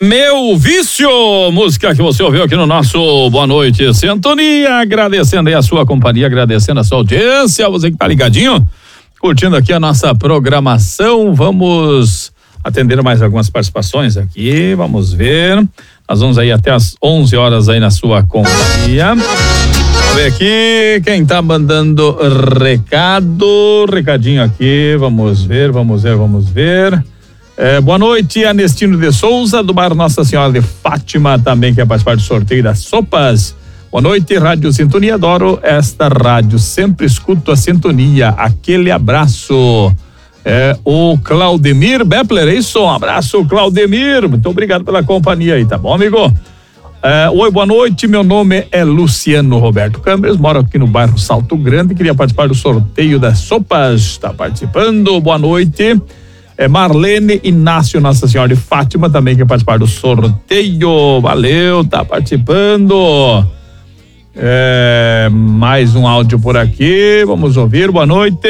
Meu Vício, música que você ouviu aqui no nosso Boa Noite Sintonia, agradecendo aí a sua companhia, agradecendo a sua audiência, você que tá ligadinho, curtindo aqui a nossa programação. Vamos atender mais algumas participações aqui, vamos ver, nós vamos aí até as 11 horas aí na sua companhia. Vamos ver aqui quem tá mandando recadinho aqui, vamos ver. Boa noite, Anestino de Souza, do bairro Nossa Senhora de Fátima, também quer participar do sorteio das sopas. Boa noite, Rádio Sintonia, adoro esta rádio, sempre escuto a sintonia, aquele abraço. O Claudemir Bepler, é isso? Um abraço, Claudemir, muito obrigado pela companhia aí, tá bom, amigo? Oi, boa noite, meu nome é Luciano Roberto Câmeres, moro aqui no bairro Salto Grande, queria participar do sorteio das sopas, está participando, boa noite. Marlene Inácio Nossa Senhora de Fátima também quer participar do sorteio, valeu, tá participando. Mais um áudio por aqui, vamos ouvir, boa noite.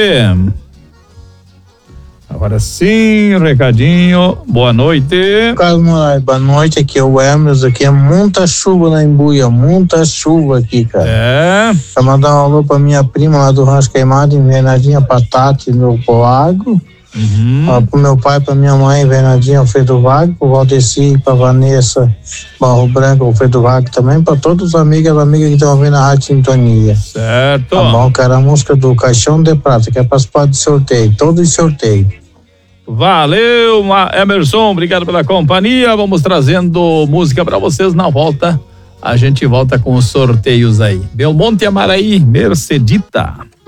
Agora sim, recadinho, boa noite. Carlos Moraes, boa noite, aqui é o Emerson, aqui é muita chuva na Embuia, muita chuva aqui, cara. Pra mandar um alô pra minha prima lá do Rancho Queimado, Invernadinha Patate, no Poagro. Pro meu pai, pra minha mãe, Invernadinha Alfredo Vago, pro Valdeci, pra Vanessa Barro Branco, Alfredo Vago também, pra todos os amigos e amigas que estão ouvindo a Rádio Sintonia. Certo. Tá bom, cara, a música do Caixão de Prata, que é participar do sorteio, todo sorteio. Valeu, Emerson, obrigado pela companhia, vamos trazendo música pra vocês na volta, a gente volta com os sorteios aí. Belmonte Amaraí, Mercedita.